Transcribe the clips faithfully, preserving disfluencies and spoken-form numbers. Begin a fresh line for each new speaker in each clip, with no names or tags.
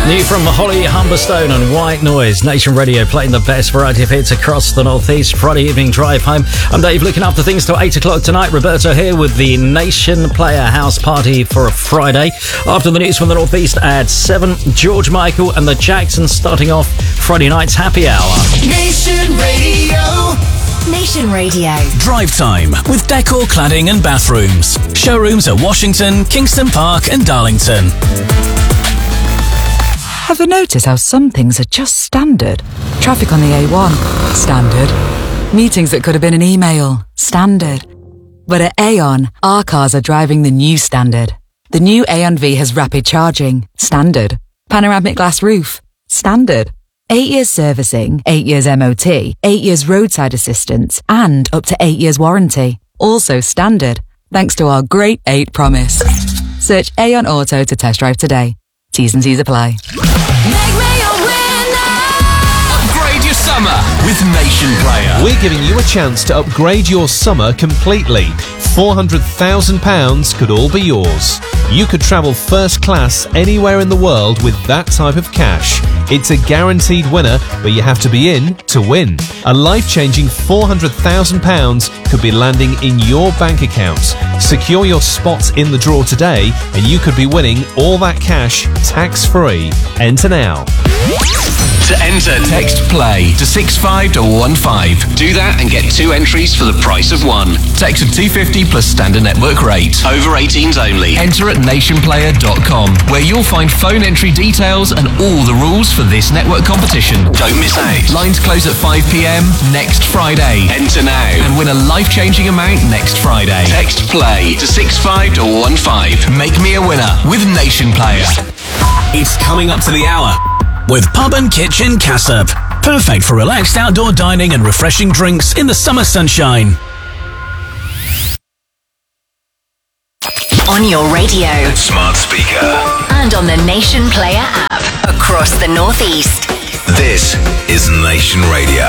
New from Holly Humberstone and White Noise. Nation Radio playing the best variety of hits across the Northeast. Friday evening drive home. I'm Dave, looking after things till eight o'clock tonight. Roberto here with the Nation Player House Party for a Friday. After the news from the Northeast at seven, George Michael and the Jacksons starting off Friday night's happy hour.
Nation Radio.
Nation Radio.
Drive time with Decor Cladding and Bathrooms. Showrooms at Washington, Kingston Park and Darlington.
Have you noticed how some things are just standard? Traffic on the A one, standard. Meetings that could have been an email, standard. But at Aon, our cars are driving the new standard. The new Aon V has rapid charging, standard. Panoramic glass roof, standard. Eight years servicing, eight years M O T, eight years roadside assistance, and up to eight years warranty. Also standard, thanks to our great eight promise. Search Aon Auto to test drive today. T's and C's apply.
Make me a winner.
Upgrade your summer with Nation Player.
We're giving you a chance to upgrade your summer completely. four hundred thousand pounds could all be yours. You could travel first class anywhere in the world with that type of cash. It's a guaranteed winner, but you have to be in to win. A life-changing four hundred thousand pounds could be landing in your bank account. Secure your spot in the draw today, and you could be winning all that cash tax-free. Enter now.
To enter, text PLAY to six five one five. Do that and get two entries for the price of one. Text of two fifty plus standard network rate. Over eighteens only. Enter at nation player dot com, where you'll find phone entry details and all the rules for this network competition. Don't miss out. Lines close at five p.m. next Friday. Enter now and win a life-changing amount next Friday. Text PLAY to six five one five. Make me a winner with Nation Player. It's coming up to the hour with Pub and Kitchen Cassup. Perfect for relaxed outdoor dining and refreshing drinks in the summer sunshine.
On your radio.
Smart speaker.
And on the Nation Player app. Across the Northeast.
This is Nation Radio.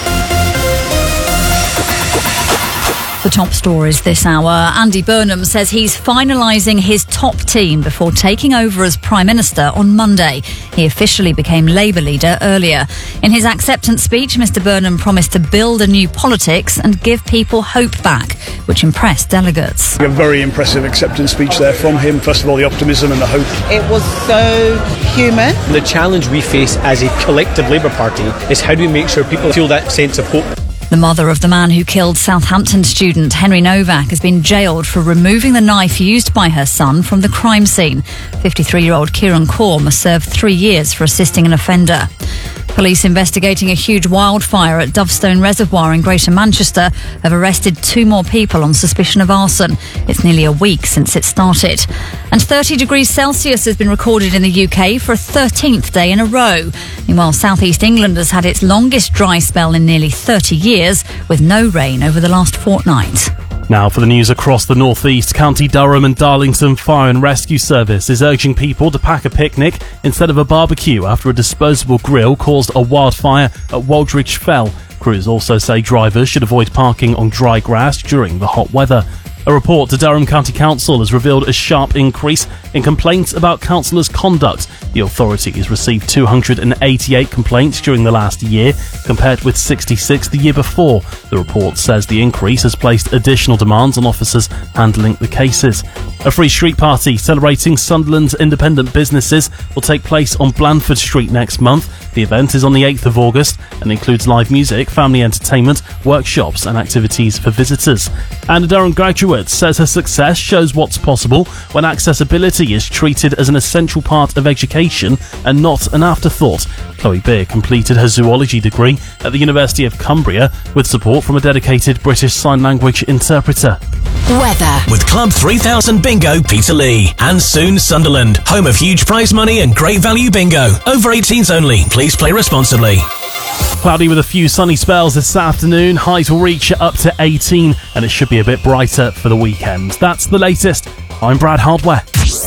The top stories this hour. Andy Burnham says he's finalising his top team before taking over as Prime Minister on Monday. He officially became Labour leader earlier. In his acceptance speech, Mr Burnham promised to build a new politics and give people hope back, which impressed delegates.
A very impressive acceptance speech there from him. First of all, the optimism and the hope.
It was so human.
The challenge we face as a collective Labour Party is how do we make sure people feel that sense of hope.
The mother of the man who killed Southampton student Henry Novak has been jailed for removing the knife used by her son from the crime scene. fifty-three-year-old Kieran Kaur must serve three years for assisting an offender. Police investigating a huge wildfire at Dovestone Reservoir in Greater Manchester have arrested two more people on suspicion of arson. It's nearly a week since it started. And thirty degrees Celsius has been recorded in the U K for a thirteenth day in a row. Meanwhile, South East England has had its longest dry spell in nearly thirty years, with no rain over the last fortnight.
Now for the news across the Northeast. County Durham and Darlington Fire and Rescue Service is urging people to pack a picnic instead of a barbecue after a disposable grill caused a wildfire at Waldridge Fell. Crews also say drivers should avoid parking on dry grass during the hot weather. A report to Durham County Council has revealed a sharp increase in complaints about councillors' conduct. The authority has received two hundred eighty-eight complaints during the last year, compared with sixty-six the year before. The report says the increase has placed additional demands on officers handling the cases. A free street party celebrating Sunderland's independent businesses will take place on Blandford Street next month. The event is on the eighth of August and includes live music, family entertainment, workshops and activities for visitors. And a Durham graduate says her success shows what's possible when accessibility is treated as an essential part of education and not an afterthought. Chloe Beer completed her zoology degree at the University of Cumbria with support from a dedicated British Sign Language interpreter.
Weather.
With Club three thousand Bingo Peterlee. And soon Sunderland, home of huge prize money and great value bingo. Over eighteens only. Please play responsibly.
Cloudy with a few sunny spells this afternoon. Highs will reach up to eighteen and it should be a bit brighter for the weekend. That's the latest. I'm Brad Hardware.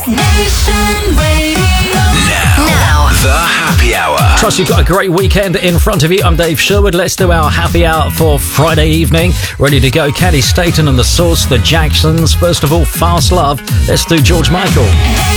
Nation Radio.
Now,
Now.
the happy hour.
Trust you've got a great weekend in front of you. I'm Dave Sherwood. Let's do our happy hour for Friday evening. Ready to go. Caddy Staten and the Source, the Jacksons. First of all, Fast Love. Let's do George Michael.